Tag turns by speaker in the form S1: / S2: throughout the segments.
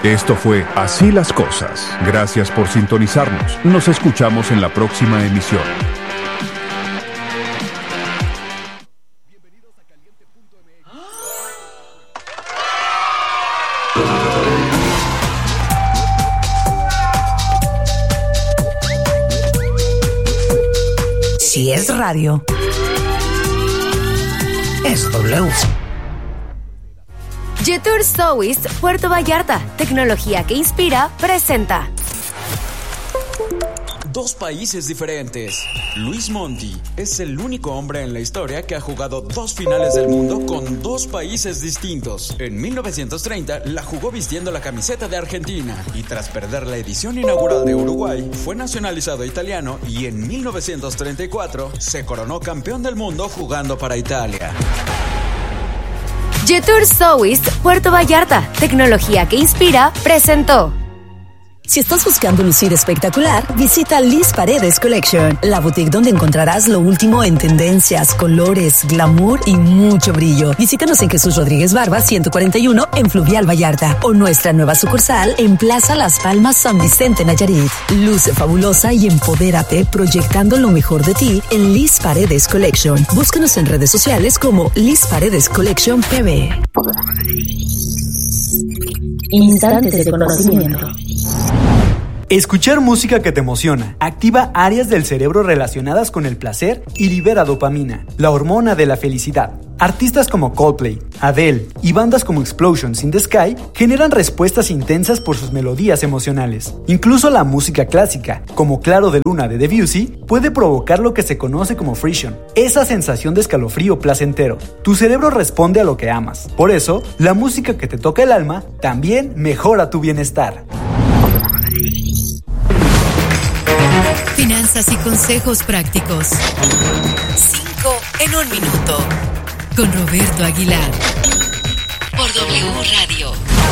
S1: Esto fue Así las Cosas. Gracias por sintonizarnos. Nos escuchamos en la próxima emisión.
S2: Si es radio, es W.
S3: Jetour Southeast Puerto Vallarta, tecnología que inspira, presenta.
S4: Dos países diferentes. Luis Monti es el único hombre en la historia que ha jugado 2 finales del mundo con 2 países distintos. En 1930 la jugó vistiendo la camiseta de Argentina y tras perder la edición inaugural de Uruguay fue nacionalizado italiano y en 1934 se coronó campeón del mundo jugando para Italia.
S3: Jetour Southeast Puerto Vallarta, tecnología que inspira, presentó.
S2: Si estás buscando lucir espectacular, visita Liz Paredes Collection, la boutique donde encontrarás lo último en tendencias, colores, glamour y mucho brillo. Visítanos en Jesús Rodríguez Barba 141 en Fluvial Vallarta o nuestra nueva sucursal en Plaza Las Palmas San Vicente Nayarit. Luce fabulosa y empodérate proyectando lo mejor de ti en Liz Paredes Collection. Búscanos en redes sociales como Liz Paredes Collection PB.
S5: Instantes de conocimiento.
S6: Escuchar música que te emociona activa áreas del cerebro relacionadas con el placer y libera dopamina, la hormona de la felicidad. Artistas como Coldplay, Adele y bandas como Explosions in the Sky generan respuestas intensas por sus melodías emocionales. Incluso la música clásica, como Claro de Luna de Debussy, puede provocar lo que se conoce como frisson, esa sensación de escalofrío placentero. Tu cerebro responde a lo que amas. Por eso, la música que te toca el alma también mejora tu bienestar.
S7: Finanzas y consejos prácticos. 5 en 1 minuto. Con Roberto Aguilar. Por W Radio.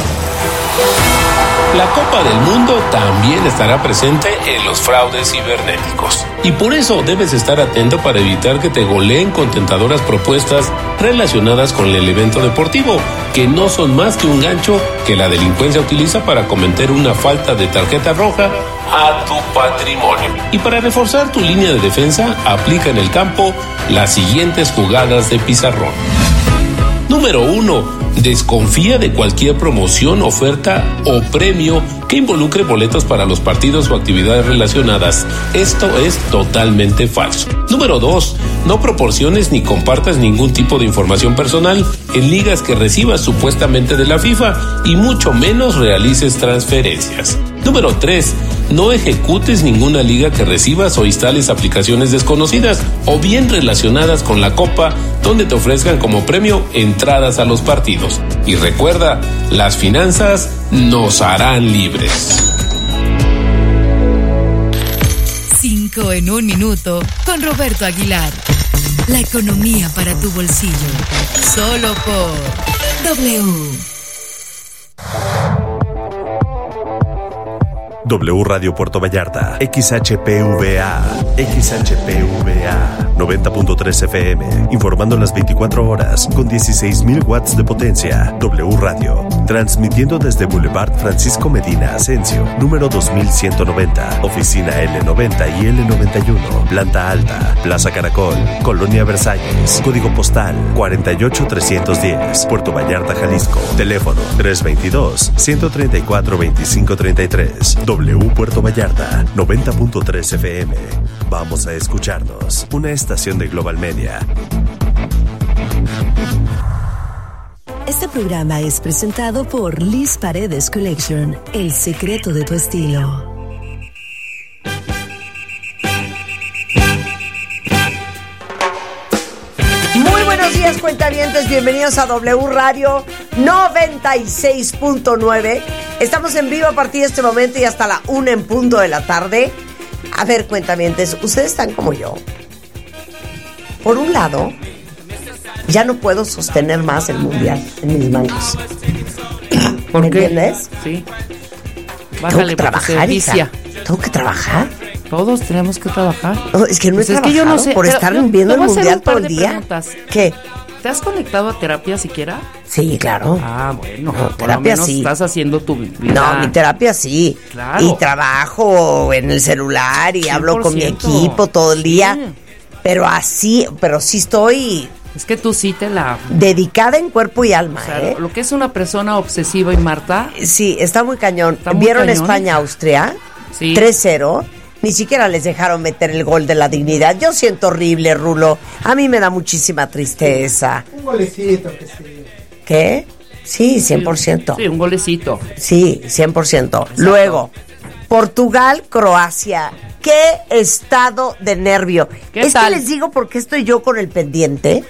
S8: La Copa del Mundo también estará presente en los fraudes cibernéticos. Y por eso debes estar atento para evitar que te goleen con tentadoras propuestas relacionadas con el evento deportivo, que no son más que un gancho que la delincuencia utiliza para cometer una falta de tarjeta roja a tu patrimonio. Y para reforzar tu línea de defensa, aplica en el campo las siguientes jugadas de pizarrón. Número 1. Desconfía de cualquier promoción, oferta o premio que involucre boletos para los partidos o actividades relacionadas. Esto es totalmente falso. Número 2. No proporciones ni compartas ningún tipo de información personal en ligas que recibas supuestamente de la FIFA y mucho menos realices transferencias. Número 3. No ejecutes ninguna liga que recibas o instales aplicaciones desconocidas o bien relacionadas con la Copa donde te ofrezcan como premio entradas a los partidos. Y recuerda, las finanzas nos harán libres.
S7: 5 en 1 minuto con Roberto Aguilar. La economía para tu bolsillo. Solo por W.
S9: W Radio Puerto Vallarta, XHPVA 90.3 FM, informando las 24 horas con 16.000 watts de potencia. W Radio, transmitiendo desde Boulevard Francisco Medina Asensio, número 2190, oficina L90 y L91, planta alta, Plaza Caracol, Colonia Versalles, código postal 48310, Puerto Vallarta, Jalisco, teléfono 322-134-2533. W Puerto Vallarta, 90.3 FM. Vamos a escucharnos. Una estación de Global Media.
S2: Este programa es presentado por Liz Paredes Collection, el secreto de tu estilo.
S10: Muy buenos días, cuentavientes. Bienvenidos a W Radio 96.9. Estamos en vivo a partir de este momento y hasta la 1 en punto de la tarde. A ver, cuentavientes, ustedes están como yo. Por un lado, ya no puedo sostener más el mundial en mis manos. ¿Me entiendes?
S11: Sí.
S10: Bájale, tengo que trabajar, hija. Tengo que trabajar.
S11: Todos tenemos que trabajar.
S10: No, es que no
S11: pues
S10: he trabajado,
S11: es que yo no sé,
S10: por estar viendo el mundial todo el día.
S11: Preguntas.
S10: ¿Qué?
S11: ¿Te has conectado a terapia siquiera?
S10: Sí, claro.
S11: Ah, bueno,
S10: No,
S11: por
S10: terapia
S11: lo menos
S10: sí.
S11: estás haciendo tu vida.
S10: No, mi terapia sí.
S11: Claro.
S10: Y trabajo en el celular y hablo con mi
S11: 100%.
S10: equipo todo el día.
S11: Sí.
S10: Pero sí estoy
S11: Es que tú sí te la...
S10: dedicada en cuerpo y alma,
S11: O sea, lo que es una persona obsesiva y Marta...
S10: Sí, está muy cañón.
S11: Está muy
S10: ¿Vieron
S11: cañón.
S10: España-Austria?
S11: Sí.
S10: 3-0. Ni siquiera les dejaron meter el gol de la dignidad. Yo siento horrible, Rulo. A mí me da muchísima tristeza.
S12: Un golecito que sí.
S10: ¿Qué? Sí, 100%.
S11: Sí, un golecito.
S10: Sí, 100%. Luego, Portugal-Croacia. ¡Qué estado de nervio!
S11: ¿Qué tal?
S10: Que les digo por qué estoy yo con el pendiente.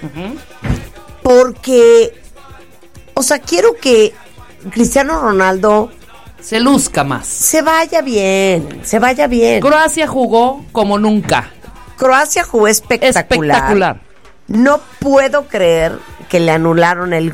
S10: Porque, o sea, quiero que Cristiano Ronaldo
S11: se luzca más.
S10: Se vaya bien.
S11: Croacia jugó como nunca.
S10: Croacia jugó espectacular. No puedo creer que le anularon el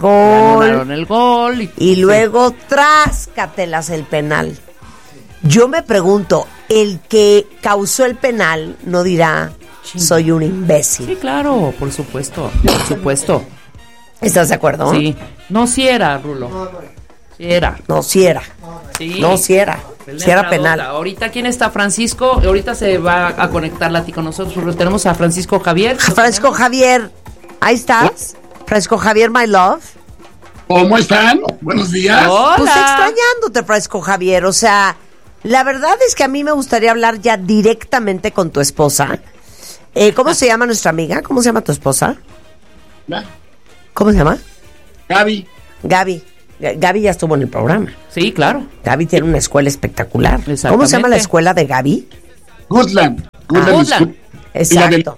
S10: gol. Y luego, tráscatelas el penal. Yo me pregunto, el que causó el penal no dirá, soy un imbécil.
S11: Sí, claro, por supuesto. Por supuesto.
S10: ¿Estás de acuerdo?
S11: Sí. No, sí era, Rulo. Sí era.
S10: No, sí era.
S11: Sí.
S10: No, sí era. Sí era penal.
S11: Ahorita, ¿quién está? Francisco. Ahorita se va a conectar Lati con nosotros. Tenemos a Francisco Javier.
S10: Francisco Javier, ahí estás. Francisco Javier, my love.
S13: ¿Cómo están? Buenos días.
S11: Hola.
S10: Pues extrañándote, Francisco Javier. O sea, la verdad es que a mí me gustaría hablar ya directamente con tu esposa. ¿Cómo se llama nuestra amiga? ¿Cómo se llama tu esposa? ¿Cómo se llama?
S13: Gaby.
S10: Gaby ya estuvo en el programa.
S11: Sí, claro.
S10: Gaby tiene una escuela espectacular. ¿Cómo se llama la escuela de Gaby?
S13: Goodland.
S11: Goodland.
S10: Exacto.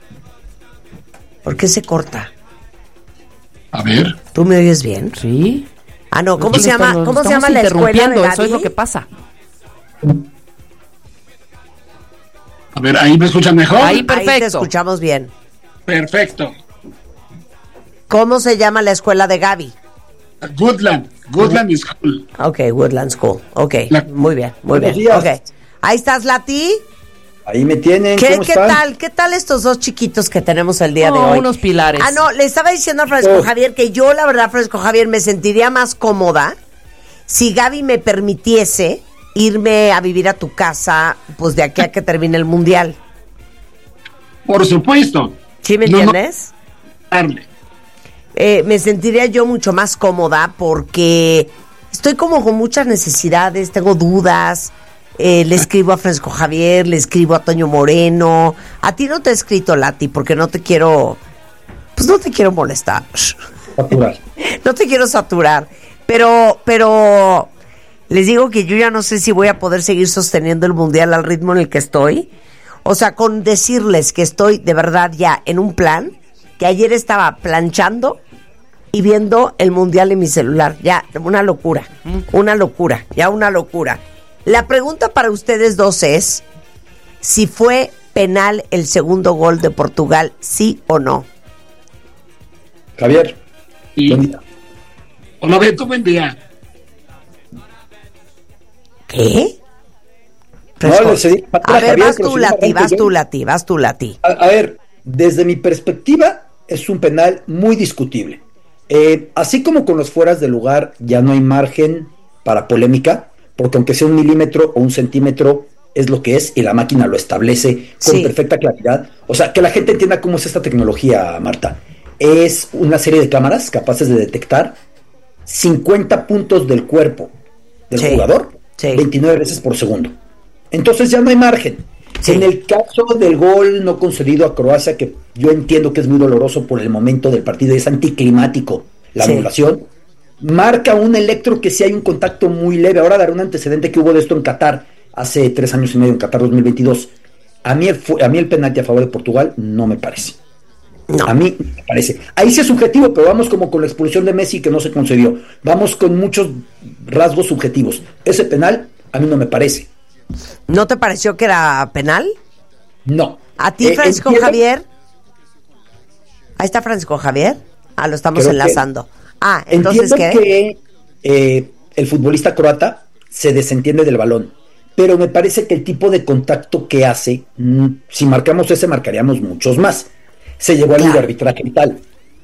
S10: ¿Por qué se corta?
S13: A ver.
S10: ¿Tú me oyes bien?
S11: Sí.
S10: Ah, no, ¿cómo se llama la escuela de Gaby?
S11: Eso es lo que pasa.
S13: A ver, ¿ahí me escuchan mejor?
S11: Ahí, perfecto.
S10: Ahí te escuchamos bien.
S13: Perfecto.
S10: ¿Cómo se llama la escuela de Gaby?
S13: Goodland School.
S10: Ok, Woodland School. Ok, muy bien.
S14: Buenos días.
S10: Okay. Ahí estás, Lati.
S14: Ahí me tienen.
S10: ¿Qué
S14: ¿Cómo están?
S10: ¿Qué tal estos dos chiquitos que tenemos el día de hoy?
S11: Unos pilares.
S10: Ah, no, le estaba diciendo a Francisco Javier que yo, la verdad, Francisco Javier, me sentiría más cómoda si Gaby me permitiese irme a vivir a tu casa, pues de aquí a que termine el mundial.
S13: Por supuesto.
S10: ¿Sí me entiendes?
S13: Darle.
S10: Me sentiría yo mucho más cómoda porque estoy como con muchas necesidades, tengo dudas. Le escribo a Francisco Javier, le escribo a Toño Moreno. A ti no te he escrito, Lati, porque no te quiero, pues no te quiero molestar.
S14: Saturar.
S10: No te quiero saturar. Pero les digo que yo ya no sé si voy a poder seguir sosteniendo el mundial al ritmo en el que estoy. O sea, con decirles que estoy de verdad ya en un plan, que ayer estaba planchando y viendo el mundial en mi celular. Ya, una locura. La pregunta para ustedes dos es si fue penal el segundo gol de Portugal, sí o no.
S14: Javier.
S13: Buen día. Hola, Beto, buen día.
S10: ¿Qué?
S14: No,
S10: a ver, vas tú, Lati.
S14: A ver, desde mi perspectiva, es un penal muy discutible. Así como con los fueras de lugar ya no hay margen para polémica, porque aunque sea 1 milímetro o 1 centímetro, es lo que es, y la máquina lo establece con perfecta claridad. O sea, que la gente entienda cómo es esta tecnología, Marta. Es una serie de cámaras capaces de detectar 50 puntos del cuerpo del jugador, 29 veces por segundo. Entonces ya no hay margen. En el caso del gol no concedido a Croacia, que yo entiendo que es muy doloroso por el momento del partido, es anticlimático la anulación, marca un electro que sí hay un contacto muy leve. Ahora daré un antecedente que hubo de esto en Qatar, hace 3 años y medio, en Qatar 2022. A mí el penalti a favor de Portugal no me parece. No. A mí me parece. Ahí sí es subjetivo, pero vamos como con la expulsión de Messi que no se concedió. Vamos con muchos rasgos subjetivos. Ese penal a mí no me parece.
S10: ¿No te pareció que era penal?
S14: No.
S10: ¿A ti, Francisco Javier? Ahí está Francisco Javier. Lo estamos enlazando. Entonces,
S14: ¿qué? Que el futbolista croata se desentiende del balón, pero me parece que el tipo de contacto que hace, si marcamos ese, marcaríamos muchos más. Se llegó al arbitraje y tal.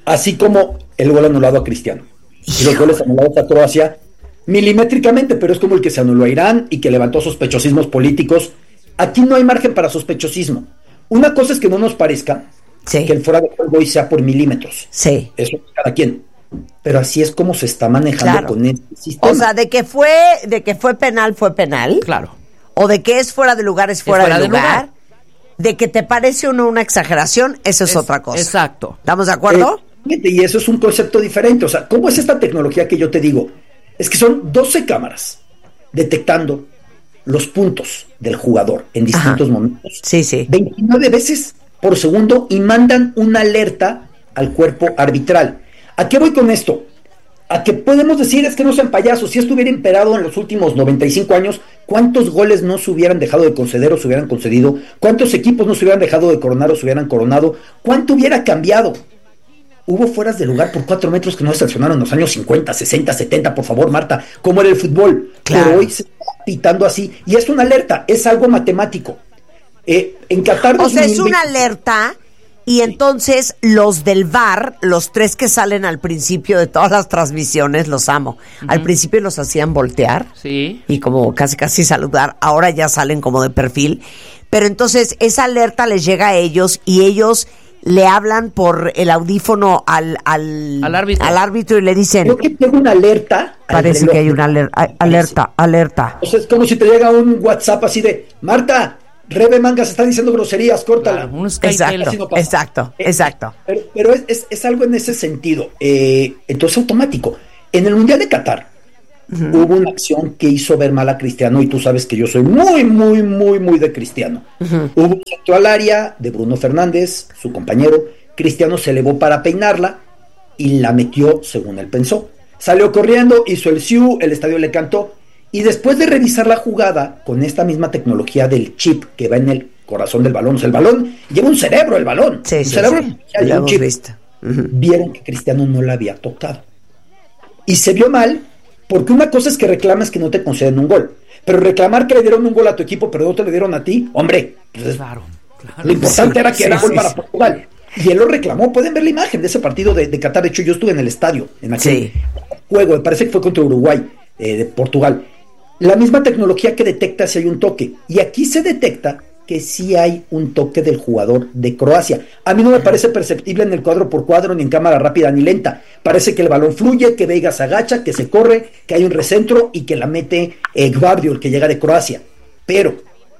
S14: así como el gol anulado a Cristiano. Y los goles anulados a Croacia milimétricamente, pero es como el que se anuló a Irán y que levantó sospechosismos políticos. Aquí no hay margen para sospechosismo. Una cosa es que no nos parezca que el fuera de juego hoy sea por milímetros.
S10: Sí.
S14: Eso es cada quien. Pero así es como se está manejando con este sistema.
S10: O sea, de que fue penal, fue penal.
S11: Claro.
S10: O de que es fuera de lugar, es fuera de lugar. De que te parece o no una exageración, eso es otra cosa.
S11: Exacto.
S10: ¿Estamos de acuerdo?
S14: Y eso es un concepto diferente. O sea, ¿cómo es esta tecnología que yo te digo? Es que son 12 cámaras detectando los puntos del jugador en distintos momentos.
S10: Sí.
S14: 29 veces por segundo y mandan una alerta al cuerpo arbitral. ¿A qué voy con esto? A que podemos decir, es que no sean payasos, si esto hubiera imperado en los últimos 95 años, ¿cuántos goles no se hubieran dejado de conceder o se hubieran concedido? ¿Cuántos equipos no se hubieran dejado de coronar o se hubieran coronado? ¿Cuánto hubiera cambiado? Hubo fueras de lugar por 4 metros que no se sancionaron en los años 50, 60, 70, por favor, Marta, como era el fútbol. Claro. Pero hoy se está pitando así. Y es una alerta, es algo matemático. En Qatar...
S10: O sea, es una alerta... Y entonces los del VAR, los 3 que salen al principio de todas las transmisiones, los amo. Al principio los hacían voltear y como casi saludar. Ahora ya salen como de perfil. Pero entonces esa alerta les llega a ellos y ellos le hablan por el audífono al árbitro y le dicen...
S14: Creo que tengo una alerta.
S10: Parece que hay una alerta.
S14: O sea, es como si te llega un WhatsApp así de... Marta... Rebe Mangas está diciendo groserías, córtala.
S10: Exacto.
S14: Pero es algo en ese sentido. Entonces automático. En el Mundial de Qatar hubo una acción que hizo ver mal a Cristiano y tú sabes que yo soy muy de Cristiano. Hubo un centro al área de Bruno Fernández, su compañero. Cristiano se elevó para peinarla y la metió según él pensó. Salió corriendo, hizo el siu, el estadio le cantó. Y después de revisar la jugada con esta misma tecnología del chip que va en el corazón del balón, o sea, el balón lleva un cerebro, el balón. Un chip. Vieron que Cristiano no la había tocado. Y se vio mal, porque una cosa es que reclamas que no te conceden un gol, pero reclamar que le dieron un gol a tu equipo, pero no te le dieron a ti, hombre, pues claro. Lo importante era que era gol para Portugal. Y él lo reclamó. Pueden ver la imagen de ese partido de Qatar. De hecho, yo estuve en el estadio en aquel juego, me parece que fue contra Uruguay, de Portugal. La misma tecnología que detecta si hay un toque. Y aquí se detecta que sí hay un toque del jugador de Croacia. A mí no me parece perceptible en el cuadro por cuadro, ni en cámara rápida ni lenta. Parece que el balón fluye, que Veiga se agacha, que se corre, que hay un recentro y que la mete Gvardiol, que llega de Croacia. Pero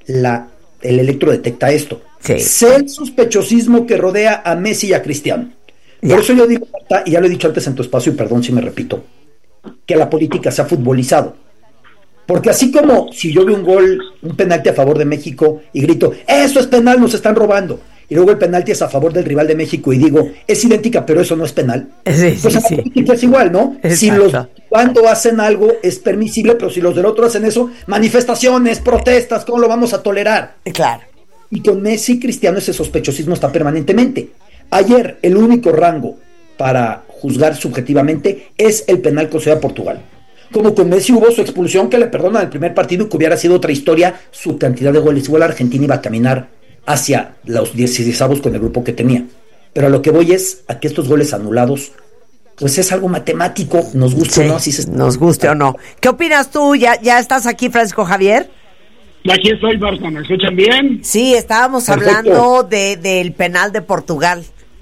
S14: el electro detecta esto. Sé el sospechosismo que rodea a Messi y a Cristiano. Por eso yo digo, y ya lo he dicho antes en tu espacio, y perdón si me repito, que la política se ha futbolizado. Porque así como si yo veo un penalti a favor de México y grito, eso es penal, nos están robando, y luego el penalti es a favor del rival de México y digo, es idéntica, pero eso no es penal, pues la política es igual, ¿no? Exacto. Si los cuando hacen algo es permisible, pero si los del otro hacen eso, manifestaciones, protestas, ¿cómo lo vamos a tolerar?
S10: Claro.
S14: Y con Messi y Cristiano ese sospechosismo está permanentemente. Ayer el único rango para juzgar subjetivamente es el penal concedido a Portugal. Como con Messi hubo su expulsión que le perdonan el primer partido y que hubiera sido otra historia, su cantidad de goles. Igual Argentina iba a caminar hacia los 16avos con el grupo que tenía. Pero a lo que voy es a que estos goles anulados, pues es algo matemático, nos guste o no. Así
S10: nos guste o no. ¿Qué opinas tú? ¿Ya estás aquí, Francisco Javier?
S13: Aquí estoy, Marta, ¿me escuchan bien?
S10: Sí, estábamos hablando del penal de Portugal.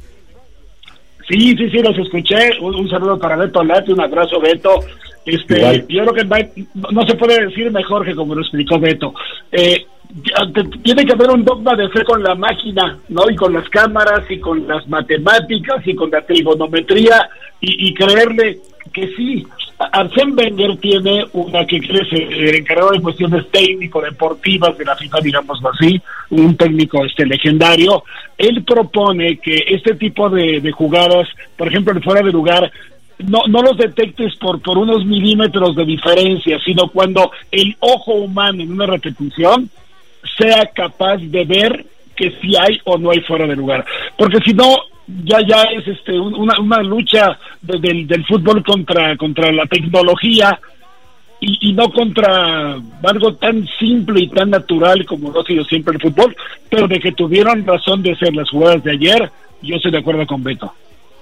S13: Sí, los escuché. Un saludo para Beto Lati, un abrazo, Beto. Yo creo que no se puede decir mejor que como lo explicó Beto. Tiene que haber un dogma de fe con la máquina, ¿no? Y con las cámaras, y con las matemáticas, y con la trigonometría, y creerle que sí. Arsène Wenger tiene una que crece encargado de cuestiones técnico-deportivas de la FIFA, digámoslo así, un técnico legendario. Él propone que este tipo de jugadas, por ejemplo, el fuera de lugar, no los detectes por unos milímetros de diferencia, sino cuando el ojo humano en una repetición sea capaz de ver que si hay o no hay fuera de lugar, porque si no ya es una lucha del fútbol contra la tecnología y no contra algo tan simple y tan natural como lo ha sido siempre el fútbol. Pero de que tuvieron razón de ser las jugadas de ayer, yo estoy de acuerdo con Beto.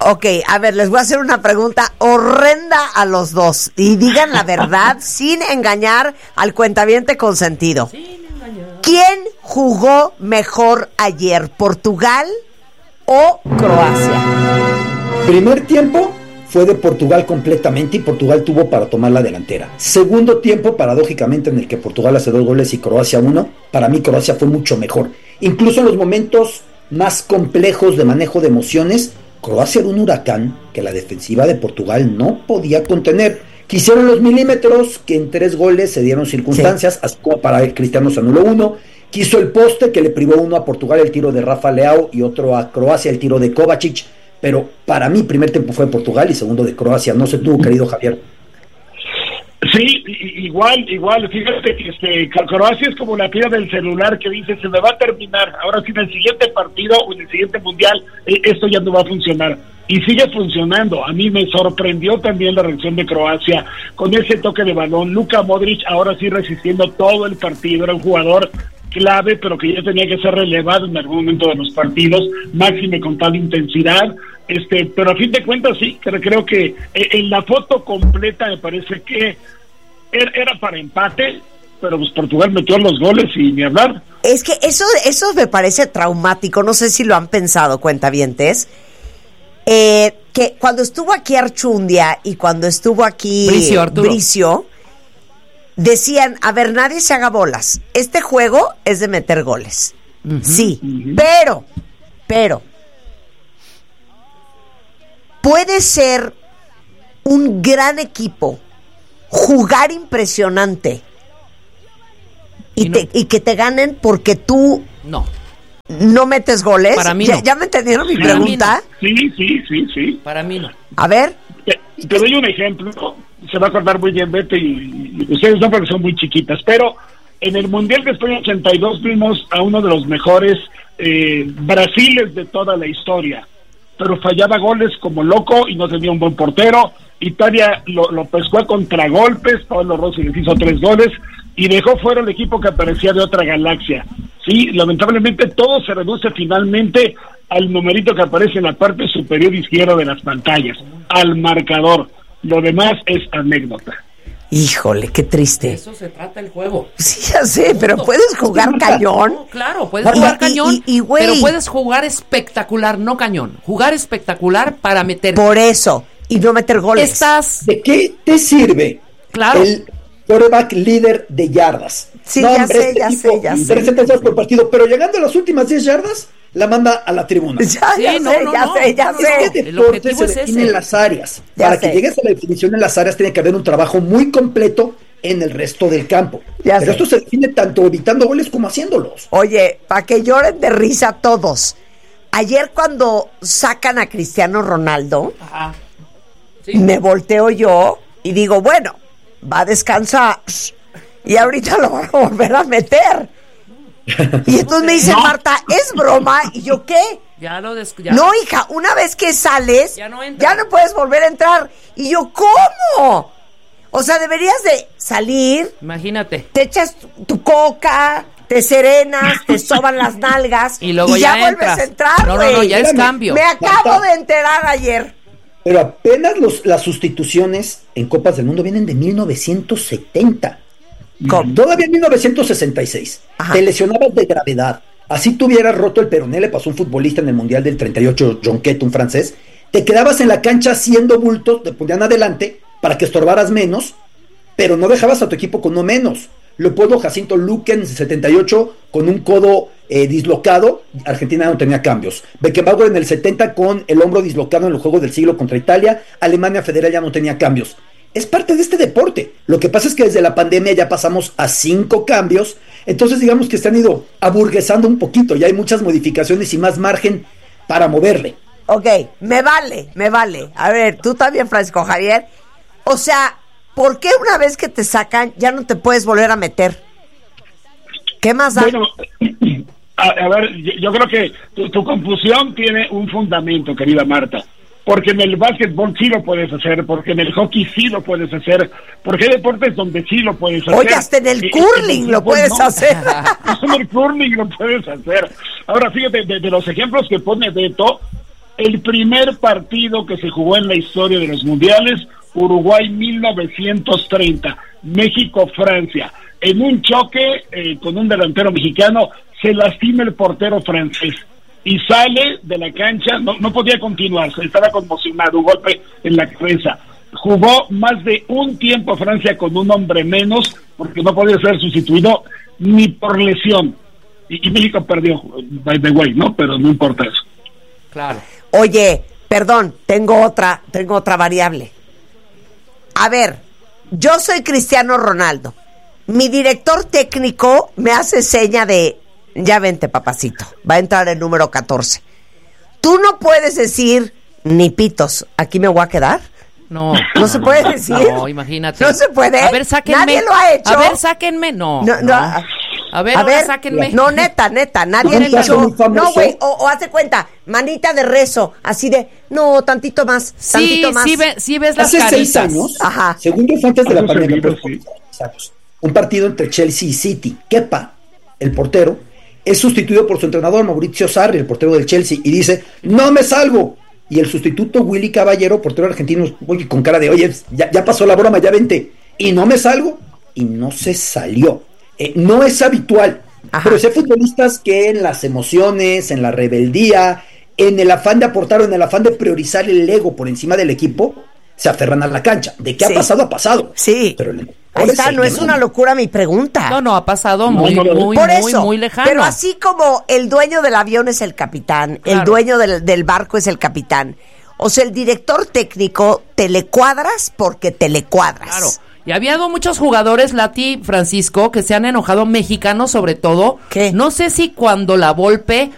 S10: Ok, a ver, les voy a hacer una pregunta horrenda a los dos. Y digan la verdad sin engañar al cuentaviente consentido. ¿Quién jugó mejor ayer? ¿Portugal o Croacia?
S14: Primer tiempo fue de Portugal completamente y Portugal tuvo para tomar la delantera. Segundo tiempo, paradójicamente, en el que Portugal hace 2 goles y Croacia 1, para mí Croacia fue mucho mejor. Incluso en los momentos más complejos de manejo de emociones, Croacia era un huracán que la defensiva de Portugal no podía contener. Quisieron los milímetros, que en 3 goles se dieron circunstancias, así como para el Cristiano se anuló 1. Quiso el poste, que le privó 1 a Portugal, el tiro de Rafa Leao, y otro a Croacia, el tiro de Kovacic. Pero para mí, primer tiempo fue de Portugal y segundo de Croacia. No sé tú, querido Javier.
S13: Sí, igual, fíjate que Croacia es como la tira del celular que dice, se me va a terminar, ahora sí en el siguiente partido o en el siguiente mundial, esto ya no va a funcionar. Y sigue funcionando. A mí me sorprendió también la reacción de Croacia con ese toque de balón. Luka Modric ahora sí resistiendo todo el partido, era un jugador clave, pero que ya tenía que ser relevado en algún momento de los partidos, máxime con tal intensidad. Pero a fin de cuentas sí, creo que en la foto completa me parece que era para empate, pero pues Portugal metió los goles y ni hablar.
S10: Es que eso me parece traumático, no sé si lo han pensado, cuentavientes, que cuando estuvo aquí Archundia y cuando estuvo aquí Bricio, decían, a ver, nadie se haga bolas, este juego es de meter goles. Sí, pero puede ser un gran equipo, jugar impresionante y que te ganen porque tú no metes goles.
S11: Para mí no.
S10: ¿Ya me entendieron mi pregunta?
S13: Sí.
S11: Para mí no.
S10: A ver.
S13: Te doy un ejemplo, se va a acordar muy bien Beto y ustedes no, porque son muy chiquitas, pero en el Mundial de España 82 vimos a uno de los mejores Brasiles de toda la historia, pero fallaba goles como loco y no tenía un buen portero. Italia lo pescó a contragolpes, Pablo Rossi les hizo 3 goles y dejó fuera el equipo que aparecía de otra galaxia. Sí, lamentablemente todo se reduce finalmente al numerito que aparece en la parte superior izquierda de las pantallas, al marcador. Lo demás es anécdota.
S10: Híjole, qué triste.
S11: De eso se trata el juego.
S10: Sí, ya sé, pero puedes jugar cañón.
S11: No, claro, puedes jugar cañón, pero puedes jugar espectacular, no cañón. Jugar espectacular para meter.
S10: Por eso, y no meter goles.
S14: ¿De qué te sirve?
S11: Claro.
S14: El quarterback líder de yardas.
S10: Sí, no, ya sé.
S14: 300 por partido, pero llegando a las últimas 10 yardas, la manda a la tribuna.
S10: Ya sé.
S14: Este deporte se define en las áreas. Para que llegues a la definición en las áreas, tiene que haber un trabajo muy completo en el resto del campo. Pero esto se define tanto evitando goles como haciéndolos.
S10: Oye, para que lloren de risa todos. Ayer cuando sacan a Cristiano Ronaldo, me volteo yo y digo, bueno, va a descansar y ahorita lo van a volver a meter. Y entonces me dice Marta, ¿es broma? Y yo, ¿qué? No, hija, una vez que sales, ya no puedes volver a entrar. Y yo, ¿cómo? O sea, deberías de salir.
S11: Imagínate.
S10: Te echas tu coca, te serenas, te soban las nalgas y luego ya vuelves a entrar.
S11: No, ya es cambio.
S10: Me acabo de enterar ayer.
S14: Pero apenas las sustituciones en Copas del Mundo vienen de 1970. Todavía en 1966. Te lesionabas de gravedad. Así tuvieras roto el peroné, le pasó a un futbolista en el Mundial del 38, Jonquet, un francés. Te quedabas en la cancha haciendo bultos, te ponían adelante para que estorbaras menos, pero no dejabas a tu equipo con no menos. Leopoldo Jacinto Luque en el 78 con un codo dislocado, Argentina no tenía cambios. Beckenbauer en el 70 con el hombro dislocado en los Juegos del Siglo contra Italia. Alemania Federal ya no tenía cambios. Es parte de este deporte. Lo que pasa es que desde la pandemia ya pasamos a 5 cambios. Entonces digamos que se han ido aburguesando un poquito. Ya hay muchas modificaciones y más margen para moverle.
S10: Ok, me vale. A ver, tú también, Francisco Javier. O sea, ¿por qué una vez que te sacan ya no te puedes volver a meter? ¿Qué más da?
S13: Bueno, a ver, yo creo que tu confusión tiene un fundamento, querida Marta. Porque en el básquetbol sí lo puedes hacer, porque en el hockey sí lo puedes hacer, porque hay deportes donde sí lo puedes hacer.
S10: Oye, hasta en el curling lo puedes hacer.
S13: En el curling lo puedes hacer. Ahora, fíjate, de los ejemplos que pone Beto, El primer partido que se jugó en la historia de los mundiales, Uruguay 1930, México-Francia. En un choque con un delantero mexicano, se lastima el portero francés y sale de la cancha, no podía continuar, estaba conmocionado, un golpe en la cabeza. Jugó más de un tiempo Francia con un hombre menos, porque no podía ser sustituido ni por lesión. Y México perdió, by the way, ¿no? Pero no importa eso.
S11: Claro.
S10: Oye, perdón, tengo otra variable. A ver, yo soy Cristiano Ronaldo. Mi director técnico me hace seña de, ya vente, papacito, va a entrar el número 14. Tú no puedes decir, ni pitos, aquí me voy a quedar.
S11: No
S10: se puede decir.
S11: No, imagínate.
S10: No se puede.
S11: A ver, sáquenme.
S10: Nadie lo ha hecho.
S11: A ver, sáquenme. No. A ver, sáquenme.
S10: No, neta, nadie ha dicho. No, güey, o hace cuenta, manita de rezo, así de, no, tantito más, tantito más.
S11: Sí ves las
S14: hace
S11: caritas.
S14: 6 años,
S10: ajá,
S14: según yo, fue antes de la pandemia, un partido entre Chelsea y City. Kepa, el portero, es sustituido por su entrenador Mauricio Sarri, el portero del Chelsea, y dice, no me salgo. Y el sustituto Willy Caballero, portero argentino, oye, con cara de, oye, ya pasó la broma, ya vente. Y no me salgo, y no se salió. No es habitual. Ajá. Pero sé futbolistas que en las emociones, en la rebeldía, en el afán de aportar o en el afán de priorizar el ego por encima del equipo, se aferran a la cancha. ¿De qué ha pasado? Ha pasado.
S10: Sí.
S14: Pero
S10: ahí está, no es una locura mi pregunta.
S11: No, ha pasado muy lejano.
S10: Pero así como el dueño del avión es el capitán, claro, el dueño del barco es el capitán, o sea, el director técnico te le cuadras porque te le cuadras.
S11: Claro. Y había muchos jugadores, Lati, Francisco, que se han enojado, mexicanos sobre todo.
S10: ¿Qué?
S11: No sé si cuando la Volpe